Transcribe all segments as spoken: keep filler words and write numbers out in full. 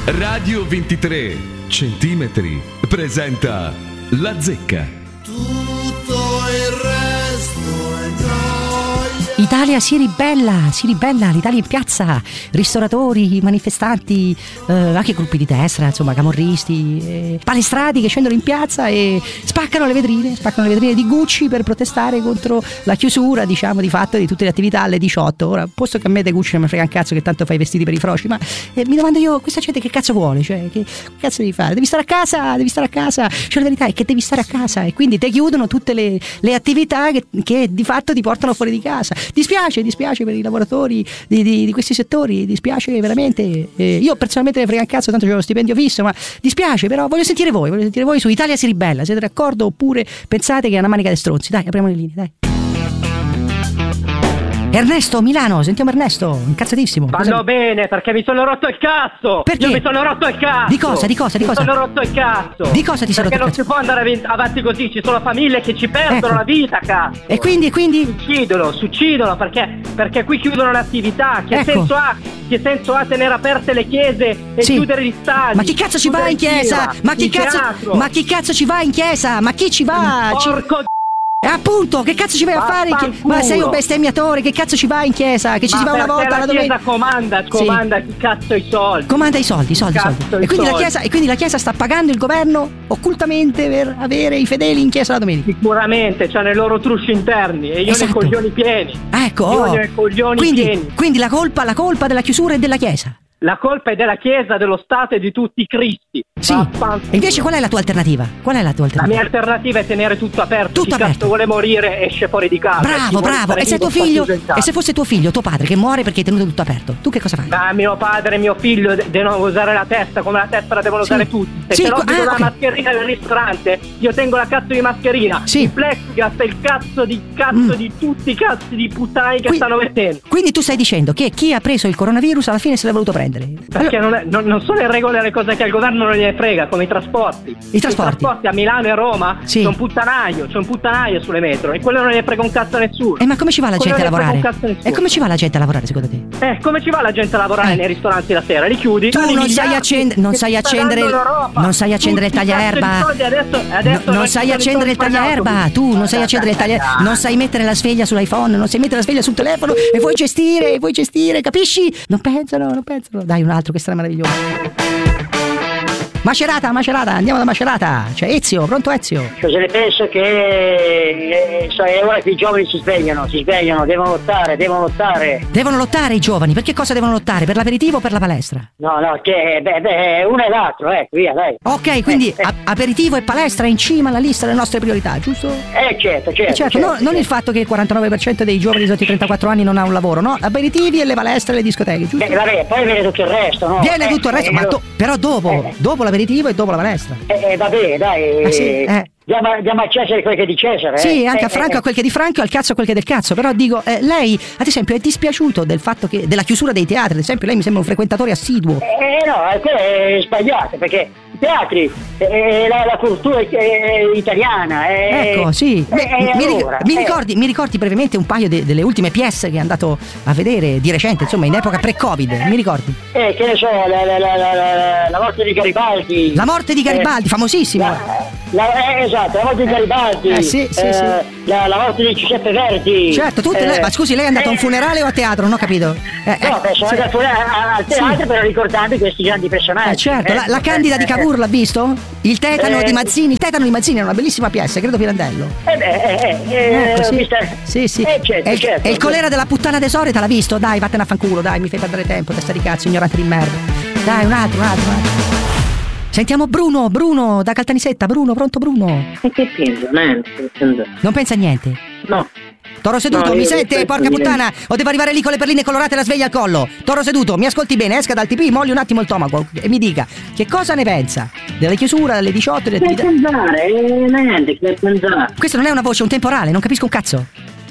Radio ventitré centimetri presenta La Zecca. Tutto il resto è noia. Italia si ribella, si ribella, l'Italia in piazza, ristoratori, manifestanti, eh, anche gruppi di destra, insomma, camorristi, eh, palestrati che scendono in piazza e spaccano le vetrine, spaccano le vetrine di Gucci per protestare contro la chiusura, diciamo, di fatto di tutte le attività alle diciotto. Ora, posto che a me de Gucci non mi frega un cazzo che tanto fai i vestiti per i froci, ma eh, mi domando io, questa gente che cazzo vuole? Cioè, che cazzo devi fare? Devi stare a casa, devi stare a casa. Cioè, la verità è che devi stare a casa e quindi te chiudono tutte le, le attività che, che di fatto ti portano fuori di casa. Dispiace, dispiace per i lavoratori di, di, di questi settori, dispiace veramente. Eh, io personalmente ne frega un cazzo, tanto c'ho lo stipendio fisso, ma dispiace, però voglio sentire voi, voglio sentire voi su Italia si ribella. Siete d'accordo oppure pensate che è una manica di stronzi? Dai, apriamo le linee, dai. Ernesto, Milano, sentiamo Ernesto, incazzatissimo. Vanno cosa... bene, perché mi sono rotto il cazzo. Perché? Io mi sono rotto il cazzo. Di cosa, di cosa, di mi cosa? Mi sono rotto il cazzo. Di cosa ti sei rotto il cazzo? Perché non si può andare avanti così, ci sono famiglie che ci perdono ecco. la vita, cazzo. E quindi, quindi? Si uccidono, si uccidono, perché, perché qui chiudono l'attività. Che ecco. senso ha? Che senso ha tenere aperte le chiese e sì. chiudere gli stadi? Ma chi cazzo ci va in chiesa? Ma chi cazzo, ma chi cazzo ci va in chiesa? Ma chi ci va? Porco ci... Appunto, che cazzo ci vai a fare? Che... Ma sei un bestemmiatore, che cazzo ci vai in chiesa? Che ci ma si va una volta alla domenica? La chiesa comanda, comanda sì. Chi cazzo i soldi? Comanda i soldi, i soldi, i soldi. E quindi, la chiesa, e quindi la chiesa sta pagando il governo occultamente per avere i fedeli in chiesa la domenica? Sicuramente, c'ha nei loro trusci interni e io esatto. nei coglioni pieni. Ecco, io oh. nei coglioni quindi, pieni. Quindi la colpa, la colpa della chiusura è della chiesa? La colpa è della Chiesa, dello Stato e di tutti i cristi. Sì. E invece qual è la tua alternativa? Qual è la tua alternativa? La mia alternativa è tenere tutto aperto. Tutto Chi aperto. cazzo vuole morire esce fuori di casa. Bravo, bravo. E se tuo figlio, e se fosse tuo figlio, tuo padre che muore perché hai tenuto tutto aperto, tu che cosa fai? Ma mio padre e mio figlio de- devono usare la testa come la testa la devono sì. usare tutti. Se sì, te lo dico ah, la okay. mascherina del ristorante, io tengo la cazzo di mascherina. Sì. Il plexiglass è il cazzo di cazzo mm. di tutti i cazzi di puttanai che Qui, stanno mettendo. Quindi tu stai dicendo che chi ha preso il coronavirus alla fine se l'ha voluto prendere? Perché allora, Non, è, non, non sono le regole le cose che al governo non gliene frega, come i trasporti. I trasporti? I trasporti a Milano e a Roma sì. c'è un puttanaio, c'è un puttanaio sulle metro e quello non gliene frega un cazzo a nessuno. E eh, ma come ci va la quello gente a lavorare? E come ci va la gente a lavorare secondo te? Eh, come ci va la gente a lavorare eh. nei ristoranti la sera? Li chiudi? Tu non sai, accend- non sai accendere il non sai accendere il tagliaerba. Adesso, adesso no, non sai accendere il tagliaerba. Tu non sai accendere il tagliaerba. Non sai mettere la sveglia sull'iPhone, non sai mettere la sveglia sul telefono e vuoi gestire, e vuoi gestire, capisci? Non pensano, non pensano. Dai, un altro, questa è meravigliosa. Macerata, Macerata, andiamo da Macerata. C'è Ezio, pronto Ezio? Cioè, se ne pensa che eh, so, è ora che i giovani si svegliano, si svegliano, devono lottare, devono lottare. Devono lottare i giovani, per che cosa devono lottare? Per l'aperitivo o per la palestra? No, no, che beh, beh, uno e l'altro, ecco, via, dai. Ok, quindi eh, eh. aperitivo e palestra in cima alla lista delle nostre priorità, giusto? Eh certo, certo. Eh, certo, certo, no, certo. Non il fatto che il quarantanove per cento dei giovani sotto i trentaquattro anni non ha un lavoro, no? Aperitivi e le palestre e le discoteche, giusto? Beh, vabbè, poi viene tutto il resto, no? Viene eh, tutto il resto, eh, ma lo... do- però dopo, eh. dopo l'aperitivo e dopo la palestra. Eh, eh vabbè, dai. Eh, sì, eh. Diamo, diamo a Cesare quel che è di Cesare. Sì, eh. anche eh, a Franco eh, a quel che è di Franco e al cazzo a quel che è del cazzo. Però dico, eh, lei ad esempio è dispiaciuto del fatto che della chiusura dei teatri, ad esempio lei mi sembra un frequentatore assiduo. Eh no, quello è sbagliato perché i teatri, eh, la, la cultura eh, italiana. Eh, ecco, sì. Eh, Beh, eh, mi, allora, mi, eh. ricordi, mi ricordi brevemente un paio de, delle ultime pièce che è andato a vedere di recente, insomma, in epoca pre-Covid, mi ricordi? Eh, che ne so, la, la, la, la, la morte di Garibaldi. La morte di Garibaldi, eh, famosissima. La, la, eh, esatto, la morte di Garibaldi. Eh sì, sì, eh, sì. La, la morte di Giuseppe Verdi. Certo, tutte eh, lei, ma scusi, lei è andato eh, a un funerale o a teatro? Non ho capito. Eh, no, beh, sono sì. andato al teatro, sì. Però ricordando questi grandi personaggi. Eh, certo, eh, la, la Candida eh, di Cavour l'ha visto? Il tetano eh, di Mazzini, il tetano di Mazzini è una bellissima pièce, credo Pirandello. Eh beh, eh, eh, ecco, sì. vista... sì, sì. Eh, certo, e, certo, e il colera della puttana tesorita l'ha visto? Dai, vattene a fanculo, dai, mi fai perdere tempo, testa di cazzo, ignorante di merda. Dai, un altro, un altro, un altro. Sentiamo Bruno, Bruno da Caltanissetta. Bruno, pronto Bruno? E che penso? Niente. Non pensa a niente? No. Toro seduto, no, mi sente, porca niente. puttana? O devo arrivare lì con le perline colorate e la sveglia al collo? Toro seduto, mi ascolti bene, esca dal T P, molli un attimo il tomaco e mi dica che cosa ne pensa della chiusura alle diciotto delle che pensare, eh, niente, che pensare. Questa non è una voce, è un temporale, non capisco un cazzo.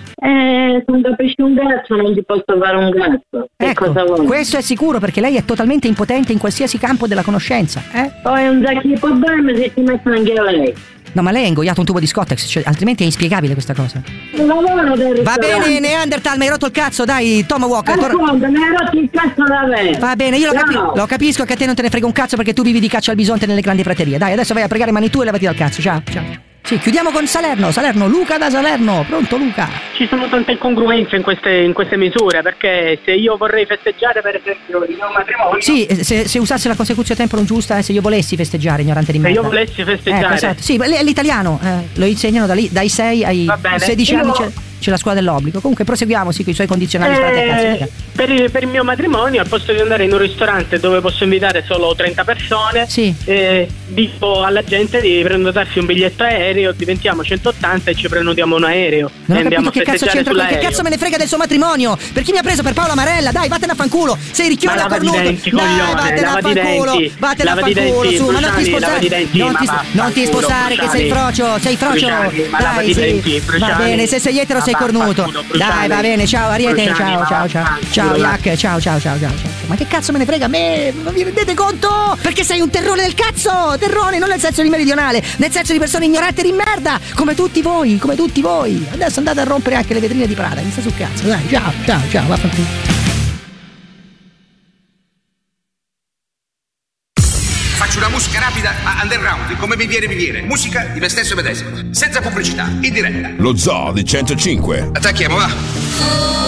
Eh, se non capisci un cazzo non ti posso fare un cazzo. Che ecco, cosa vuoi? Questo è sicuro perché lei è totalmente impotente in qualsiasi campo della conoscenza, eh? Poi un sacco di problemi se ti mettono anche lei. No, ma lei ha ingoiato un tubo di Scottex, cioè, altrimenti è inspiegabile questa cosa. Lavoro del Va ristorante. bene, Neanderthal, mi hai rotto il cazzo, dai, Tom Walker. tor- Ascolta, mi hai rotto il cazzo da me. Va bene, io lo, capi- Ciao. lo capisco che a te non te ne frega un cazzo perché tu vivi di caccia al bisonte nelle grandi praterie. Dai, adesso vai a pregare mani tu e levati dal cazzo. Ciao, ciao. Sì, chiudiamo con Salerno, Salerno, Luca da Salerno. Pronto, Luca? Ci sono tante incongruenze in queste, in queste misure, perché se io vorrei festeggiare per esempio il mio matrimonio, Sì, se, se usassi la consecuzione tempo non giusta, eh, se io volessi festeggiare, ignorante di se merda. io volessi festeggiare, Ecco, esatto. Sì, è l'italiano, eh, lo insegnano da lì, dai sei ai Va bene. sedici Io- anni c'è, c'è la scuola dell'obbligo. Comunque proseguiamo, sì, con i suoi condizionali sparati a cazzo. eh, Luca. per, il, per il mio matrimonio, al posto di andare in un ristorante dove posso invitare solo trenta persone, Sì. eh, dico alla gente di prenotarsi un biglietto aereo, diventiamo centottanta e ci prenotiamo un aereo Non e ho andiamo capito a che cazzo festeggiare c'entra con che sull'aereo. cazzo me ne frega del suo matrimonio? Per chi mi ha preso? Per Paola Marella? Dai, vattene a fanculo. Sei ricchione Ma a lavati i cornuto. denti, Dai, coglione, vattene a lavati i fanculo. denti, Vattene a lavati i fanculo, denti, su, ma non ti Bruciani, sposare. lavati i denti, Non ma ti, va, non ti fanculo, sposare che sei Bruciani. frocio, sei frocio. Bruciani, ma Dai, lavati i sì. denti, Va Bruciani. bene, se sei etero Ma sei va, cornuto. fanculo, Dai, Bruciani. va bene, ciao Ariete, Bruciani, ciao, ma ciao, va, ciao. fanculo, Ciao va. Iac, ciao, ciao, ciao, ciao. Ma che cazzo me ne frega a me? Non vi rendete conto? Perché sei un terrone del cazzo! Terrone, non nel senso di meridionale, nel senso di persone ignoranti e di merda, come tutti voi, come tutti voi. Adesso andate a rompere anche le vetrine di Prada, mi sta sul cazzo. Dai, ciao, ciao, ciao, vaffanculo. Faccio una musica rapida a underground, come mi viene mi viene. Musica di me stesso medesimo, senza pubblicità, in diretta. Lo Zoo di centocinque. Attacchiamo, va.